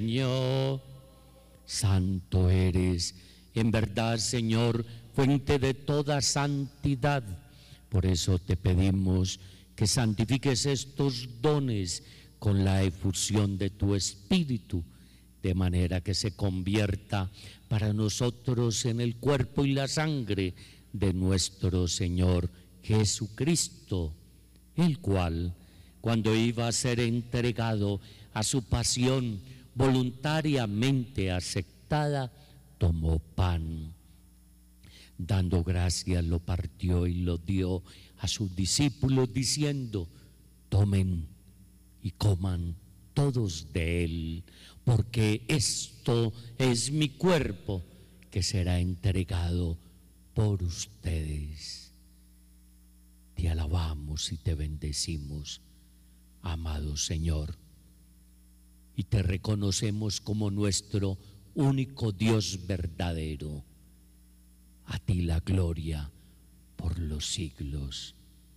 Señor, santo eres. En verdad, Señor, fuente de toda santidad. Por eso te pedimos que santifiques estos dones con la efusión de tu Espíritu, de manera que se convierta para nosotros en el cuerpo y la sangre de nuestro Señor Jesucristo, el cual, cuando iba a ser entregado a su pasión voluntariamente aceptada, tomó pan. Dando gracias, lo partió y lo dio a sus discípulos, diciendo: tomen y coman todos de él, porque esto es mi cuerpo que será entregado por ustedes. Te alabamos y te bendecimos, amado Señor, y te reconocemos como nuestro único Dios verdadero. A ti la gloria por los siglos.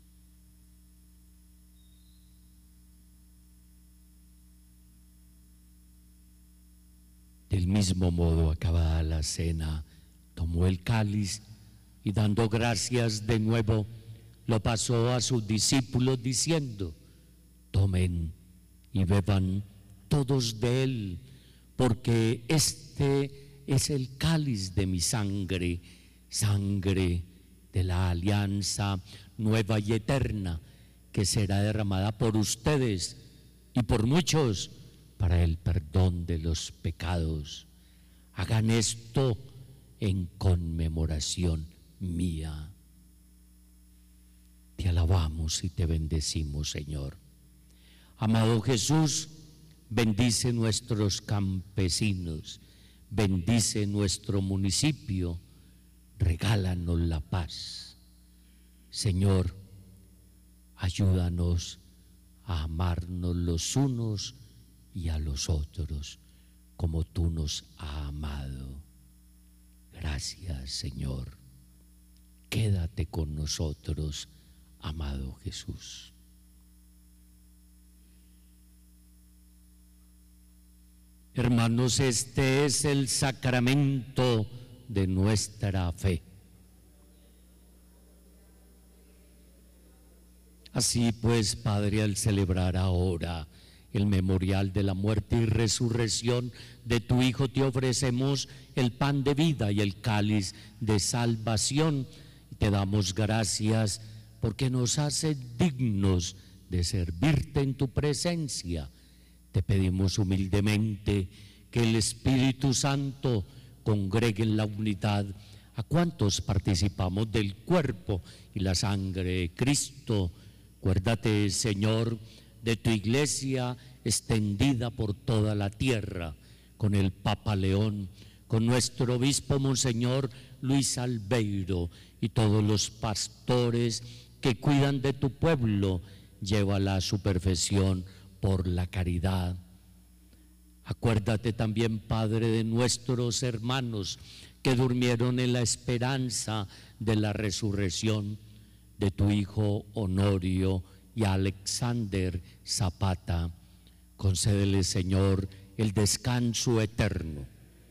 Del mismo modo, acabada la cena, tomó el cáliz y, dando gracias de nuevo, lo pasó a sus discípulos diciendo: tomen y beban todos de él, porque este es el cáliz de mi sangre, sangre de la alianza nueva y eterna, que será derramada por ustedes y por muchos para el perdón de los pecados. Hagan esto en conmemoración mía. Te alabamos y te bendecimos, Señor. Amado Jesús, bendice nuestros campesinos, bendice nuestro municipio, regálanos la paz. Señor, ayúdanos a amarnos los unos y a los otros como tú nos has amado. Gracias, Señor. Quédate con nosotros, amado Jesús. Hermanos, este es el sacramento de nuestra fe. Así pues, Padre, al celebrar ahora el memorial de la muerte y resurrección de tu Hijo, te ofrecemos el pan de vida y el cáliz de salvación. Y te damos gracias porque nos haces dignos de servirte en tu presencia. Te pedimos humildemente que el Espíritu Santo congregue en la unidad a cuantos participamos del cuerpo y la sangre de Cristo. Acuérdate, Señor, de tu iglesia extendida por toda la tierra, con el Papa León, con nuestro obispo Monseñor Luis Albeiro y todos los pastores que cuidan de tu pueblo. Llévala a su perfección por la caridad. Acuérdate también, Padre, de nuestros hermanos que durmieron en la esperanza de la resurrección, de tu Hijo Honorio y Alexander Zapata. Concédele, Señor, el descanso eterno.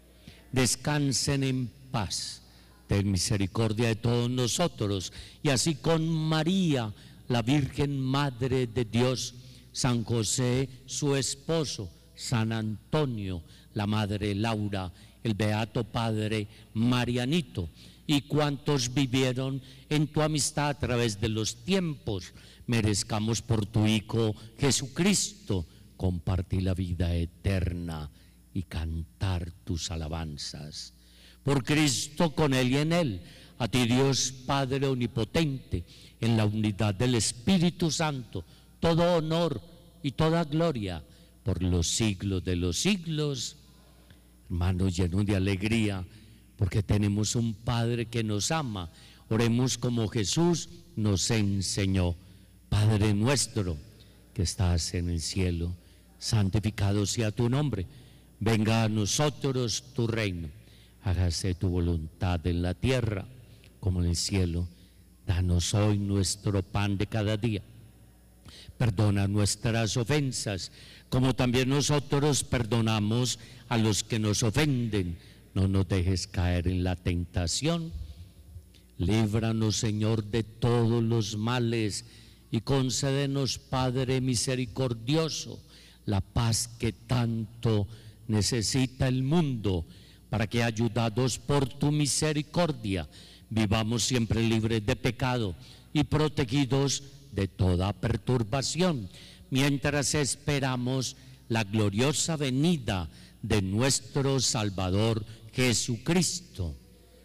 Descansen en paz. Ten misericordia de todos nosotros, y así con María, la Virgen Madre de Dios, San José, su esposo, San Antonio, la Madre Laura, el Beato Padre Marianito, y cuantos vivieron en tu amistad a través de los tiempos, merezcamos por tu Hijo Jesucristo compartir la vida eterna y cantar tus alabanzas. Por Cristo, con Él y en Él, a ti Dios Padre omnipotente, en la unidad del Espíritu Santo, todo honor y toda gloria por los siglos de los siglos. Hermanos, llenos de alegría, porque tenemos un Padre que nos ama. Oremos como Jesús nos enseñó. Padre nuestro que estás en el cielo, santificado sea tu nombre. Venga a nosotros tu reino. Hágase tu voluntad en la tierra como en el cielo. Danos hoy nuestro pan de cada día. Perdona nuestras ofensas, como también nosotros perdonamos a los que nos ofenden. No nos dejes caer en la tentación. Líbranos, Señor, de todos los males y concédenos, Padre misericordioso, la paz que tanto necesita el mundo, para que, ayudados por tu misericordia, vivamos siempre libres de pecado y protegidos de toda perturbación, mientras esperamos la gloriosa venida de nuestro Salvador Jesucristo.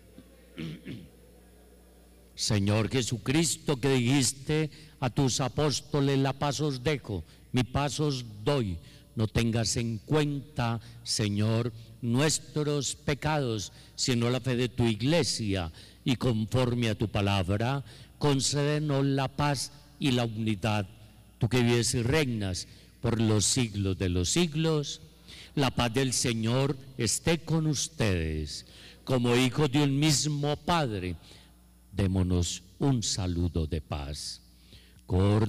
Señor Jesucristo, que dijiste a tus apóstoles: la paz os dejo, mi paz os doy. No tengas en cuenta, Señor, nuestros pecados, sino la fe de tu iglesia, y conforme a tu palabra, concédenos la paz y la unidad. Tú que vives y reinas por los siglos de los siglos, la paz del Señor esté con ustedes. Como hijos de un mismo Padre, démonos un saludo de paz.